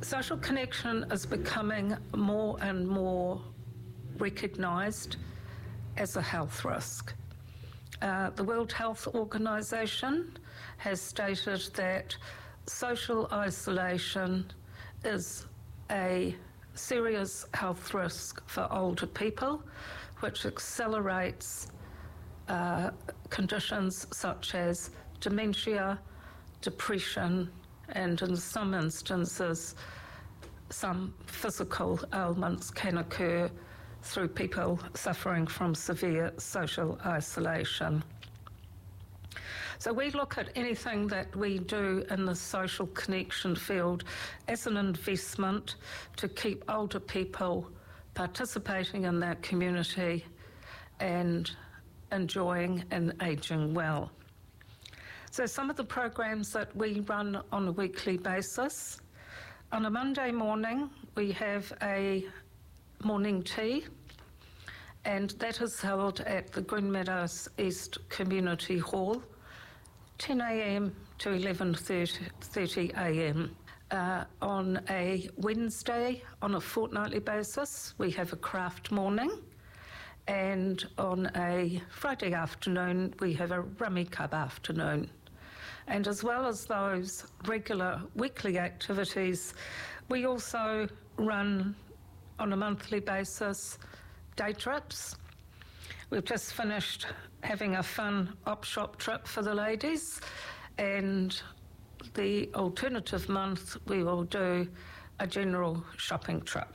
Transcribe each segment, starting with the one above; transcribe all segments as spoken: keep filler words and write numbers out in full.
Social connection is becoming more and more recognised as a health risk. Uh, the World Health Organization has stated that social isolation is a serious health risk for older people, which accelerates uh, conditions such as dementia, depression, and in some instances, some physical ailments can occur through people suffering from severe social isolation. So we look at anything that we do in the social connection field as an investment to keep older people participating in their community and enjoying and ageing well. So some of the programs that we run on a weekly basis. On a Monday morning, we have a morning tea, and that is held at the Green Meadows East Community Hall, ten a.m. to eleven thirty a.m. Uh, on a Wednesday, on a fortnightly basis, we have a craft morning, and on a Friday afternoon, we have a rummy cub afternoon. And as well as those regular weekly activities, we also run on a monthly basis day trips. We've just finished having a fun op shop trip for the ladies, and the alternative month we will do a general shopping trip.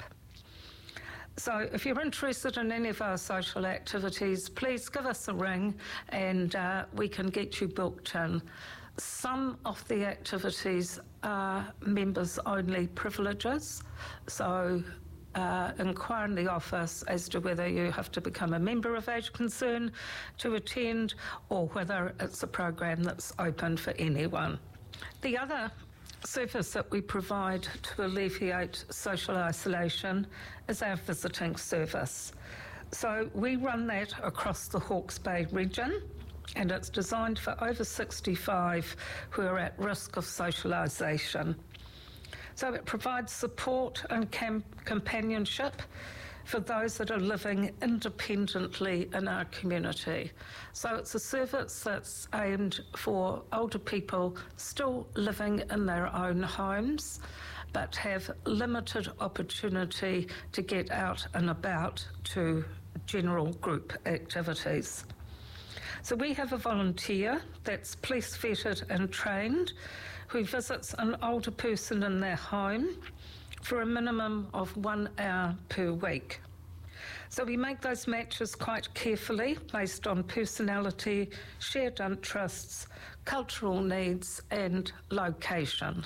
So if you're interested in any of our social activities, please give us a ring and uh, we can get you booked in. Some of the activities are members-only privileges, so uh, inquire in the office as to whether you have to become a member of Age Concern to attend or whether it's a program that's open for anyone. The other service that we provide to alleviate social isolation is our visiting service. So we run that across the Hawke's Bay region, and it's designed for over sixty-five who are at risk of socialisation. So it provides support and cam- companionship for those that are living independently in our community. So it's a service that's aimed for older people still living in their own homes, but have limited opportunity to get out and about to general group activities. So we have a volunteer that's police vetted and trained who visits an older person in their home for a minimum of one hour per week. So we make those matches quite carefully based on personality, shared interests, cultural needs and location.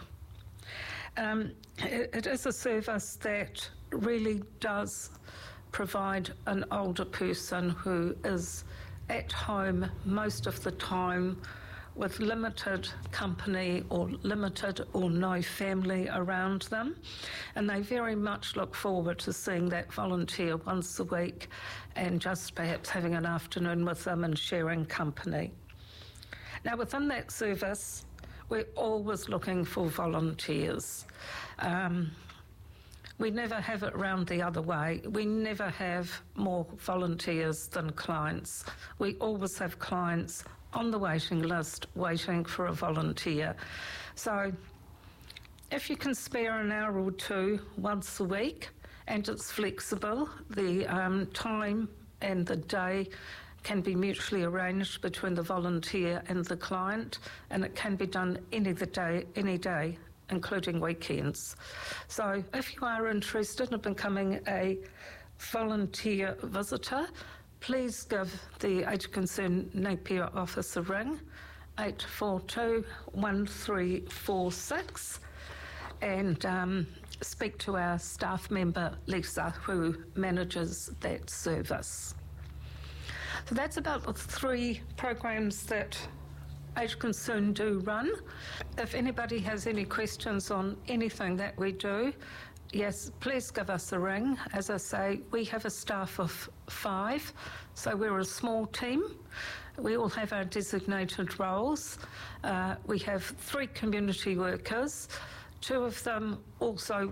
Um, it, it is a service that really does provide an older person who is at home most of the time with limited company or limited or no family around them, and they very much look forward to seeing that volunteer once a week and just perhaps having an afternoon with them and sharing company. Now within that service we're always looking for volunteers. Um, We never have it round the other way. We never have more volunteers than clients. We always have clients on the waiting list waiting for a volunteer. So if you can spare an hour or two once a week, and it's flexible, the um, time and the day can be mutually arranged between the volunteer and the client, and it can be done any the day, any day, including weekends. So if you are interested in becoming a volunteer visitor, please give the Age Concern Napier office a ring, eight four two, one three four six, and um, speak to our staff member Lisa, who manages that service. So that's about the three programs that Age Concern do run. If anybody has any questions on anything that we do, yes, please give us a ring. As I say, we have a staff of five, so we're a small team. We all have our designated roles. Uh, we have three community workers. Two of them also